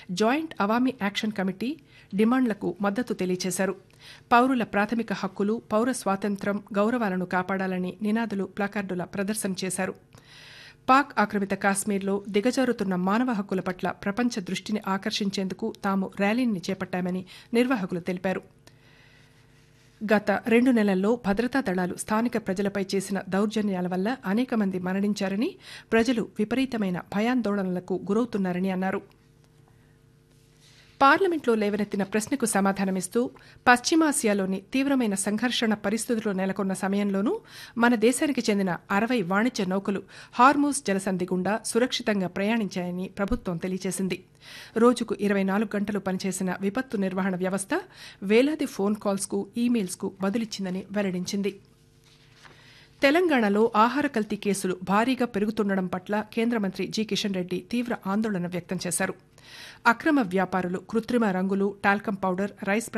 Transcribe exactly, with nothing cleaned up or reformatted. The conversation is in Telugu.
జాయింట్ అవామీ యాక్షన్ కమిటీ డిమాండ్లకు మద్దతు తెలియజేశారు. పౌరుల ప్రాథమిక హక్కులు, పౌర స్వాతంత్ర్యం, గౌరవాలను కాపాడాలని నినాదులు, ప్లకార్డుల ప్రదర్శన చేశారు. పాక్ ఆక్రమిత కాశ్మీర్లో దిగజారుతున్న మానవ హక్కుల పట్ల ప్రపంచ దృష్టిని ఆకర్షించేందుకు తాము ర్యాలీని చేపట్టామని నిర్వాహకులు తెలిపారు. గత రెండు నెలల్లో భద్రతా దళాలు స్థానిక ప్రజలపై చేసిన దౌర్జన్యాల వల్ల అనేక మంది మరణించారని, ప్రజలు విపరీతమైన భయాందోళనలకు గురవుతున్నారని అన్నారు. పార్లమెంట్లో లేవనెత్తిన ప్రశ్నకు సమాధానమిస్తూ పశ్చిమాసియాలోని తీవ్రమైన సంఘర్షణ పరిస్థితులు నెలకొన్న సమయంలోనూ మన దేశానికి చెందిన అరవై వాణిజ్య నౌకలు హార్మూజ్ జలసంధి గుండా సురక్షితంగా ప్రయాణించాయని ప్రభుత్వం తెలియజేసింది. రోజుకు ఇరవై నాలుగు గంటలు పనిచేసిన విపత్తు నిర్వహణ వ్యవస్థ వేలాది ఫోన్ కాల్స్కు, ఈమెయిల్స్కు బదులిచ్చిందని వెల్లడించింది. తెలంగాణలో ఆహార కల్తీ కేసులు భారీగా పెరుగుతుండడం పట్ల కేంద్ర మంత్రి జి కిషన్ రెడ్డి తీవ్ర ఆందోళన వ్యక్తం చేశారు. అక్రమ వ్యాపారులు కృత్రిమ రంగులు, టాల్కమ్ పౌడర్, రైస్